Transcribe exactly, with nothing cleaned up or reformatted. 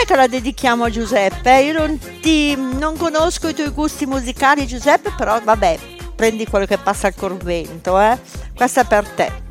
che la dedichiamo a Giuseppe. Io non, ti, non conosco i tuoi gusti musicali, Giuseppe, però vabbè, prendi quello che passa al corvento, eh? Questa è per te.